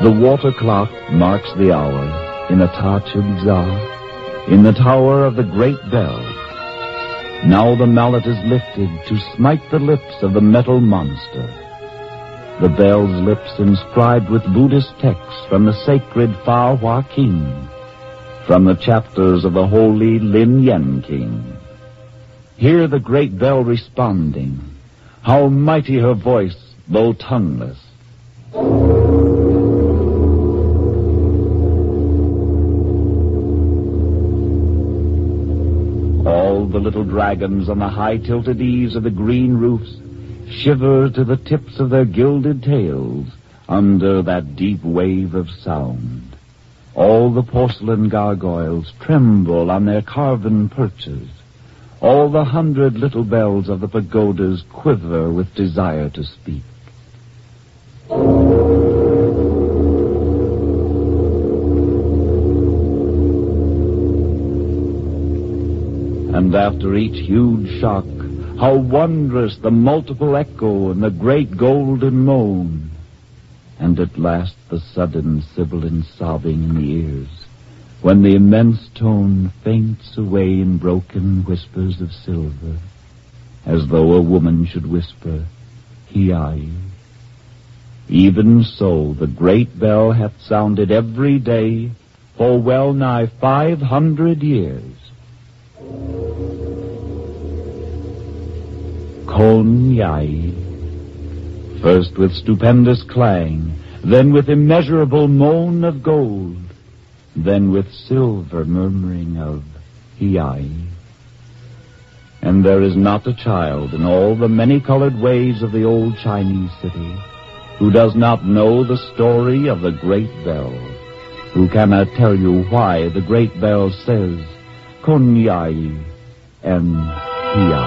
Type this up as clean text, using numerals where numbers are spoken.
The water clock marks the hour in Atachubza, in the tower of the great bell. Now the mallet is lifted to smite the lips of the metal monster. The bell's lips inscribed with Buddhist texts from the sacred Fa Hua King, from the chapters of the holy Lin Yen King. Hear the great bell responding. How mighty her voice, though tongueless. All the little dragons on the high-tilted eaves of the green roofs shiver to the tips of their gilded tails under that deep wave of sound. All the porcelain gargoyles tremble on their carven perches. All the 100 little bells of the pagodas quiver with desire to speak. And after each huge shock, how wondrous the multiple echo and the great golden moan. And at last the sudden sibilant sobbing in the ears, when the immense tone faints away in broken whispers of silver, as though a woman should whisper, Hiai. Even so the great bell hath sounded every day for well nigh 500 years. Kon Yai, first with stupendous clang, then with immeasurable moan of gold, then with silver murmuring of Hiai. And there is not a child in all the many-colored ways of the old Chinese city who does not know the story of the great bell, who cannot tell you why the great bell says Kon Yai and Hiai.